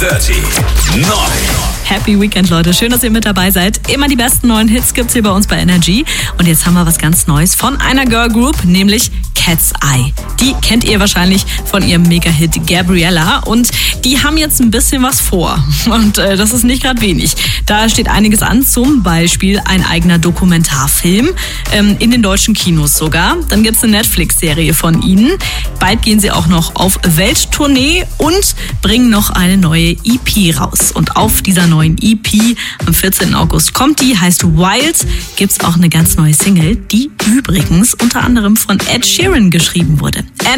30. Neu. Happy Weekend, Leute. Schön, dass ihr mit dabei seid. Immer die besten neuen Hits gibt's hier bei uns bei Energy. Und jetzt haben wir was ganz Neues von einer Girl Group, nämlich Cat's Eye. Die kennt ihr wahrscheinlich von ihrem Mega-Hit Gabriella. Und die haben jetzt ein bisschen was vor. Und das ist nicht gerade wenig. Da steht einiges an, zum Beispiel ein eigener Dokumentarfilm, in den deutschen Kinos sogar. Dann gibt's eine Netflix-Serie von ihnen. Bald gehen sie auch noch auf Welttournee und bringen noch eine neue EP raus. Und auf dieser neuen EP am 14. August kommt die, heißt Wild. Gibt's auch eine ganz neue Single, die übrigens unter anderem von Ed Sheeran geschrieben wurde.